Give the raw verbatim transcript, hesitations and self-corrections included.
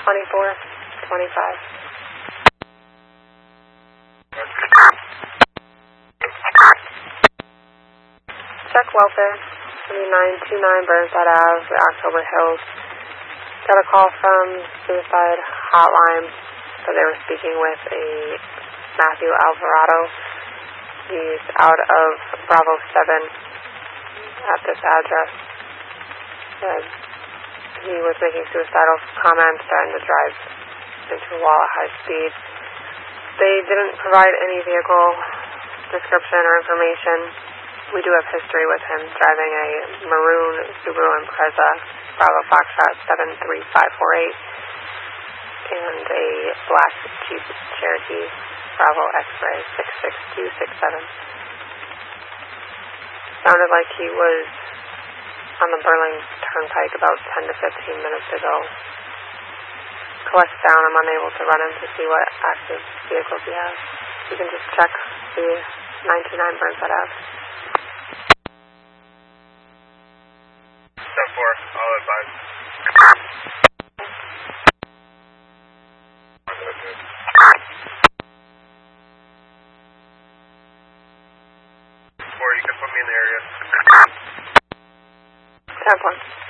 twenty-four twenty-five. Check welfare, seventy-nine twenty-nine Burnside Avenue, October Hills. Got a call from suicide hotline that they were speaking with a Matthew Alvarado. He's out of Bravo seven at this address. Said he was making suicidal comments, starting to drive into a wall at high speed. They didn't provide any vehicle description or information. We do have history with him driving a maroon Subaru Impreza, Bravo Foxtrot seven three five four eight, and a black Jeep Cherokee, Bravo X-Ray six six two six seven. Sounded like he was on the Burling Turnpike about ten to fifteen minutes ago. Collect sound, I'm unable to run him to see what active vehicles he has. You can just check the nine two nine Burnside Avenue. ten four, I'll advise. Or you can put me in the area. ten four.